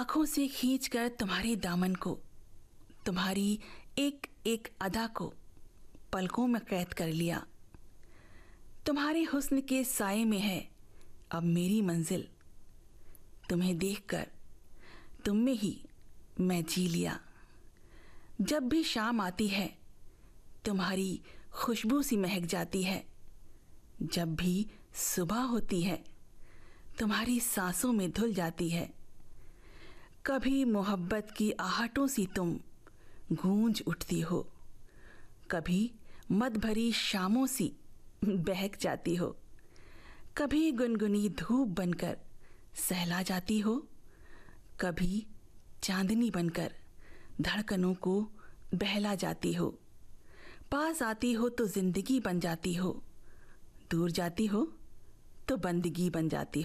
आंखों से खींचकर तुम्हारे दामन को, तुम्हारी एक एक अदा को पलकों में कैद कर लिया। तुम्हारे हुस्न के साए में है अब मेरी मंजिल, तुम्हें देखकर तुम में ही मैं जी लिया। जब भी शाम आती है तुम्हारी खुशबू सी महक जाती है, जब भी सुबह होती है तुम्हारी सांसों में धुल जाती है। कभी मोहब्बत की आहटों सी तुम गूंज उठती हो, कभी मद भरी शामों सी बहक जाती हो, कभी गुनगुनी धूप बनकर सहला जाती हो, कभी चांदनी बनकर धड़कनों को बहला जाती हो। पास आती हो तो जिंदगी बन जाती हो, दूर जाती हो तो बंदगी बन जाती हो।